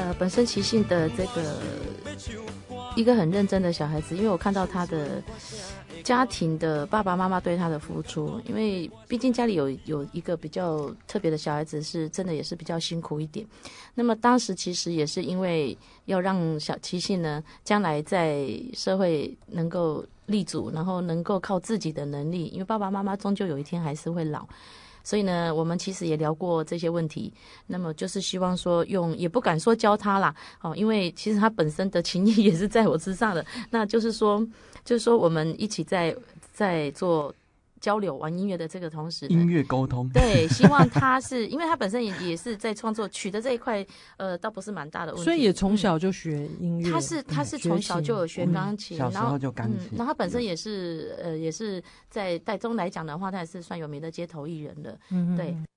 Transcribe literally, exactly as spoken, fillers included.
呃本身齐信的这个一个很认真的小孩子，因为我看到他的家庭的爸爸妈妈对他的付出，因为毕竟家里有有一个比较特别的小孩子，是真的也是比较辛苦一点。那么当时其实也是因为要让小齐信呢将来在社会能够立足，然后能够靠自己的能力，因为爸爸妈妈终究有一天还是会老。所以呢，我们其实也聊过这些问题。那么就是希望说用，也不敢说教他啦，哦，因为其实他本身的情谊也是在我之上的。那就是说，就是说我们一起在在做交流玩音乐的这个同时， 音乐沟通， 对，希望他是因为他本身也也是在创作曲的这一块，呃，倒不是蛮大的问题， 所以也从小就学音乐。 嗯、他是他是从小就有学钢琴， 嗯、小时候就钢琴， 嗯，然后他本身也是呃也是在台中来讲的话，他也是算有名的街头艺人了，嗯，对。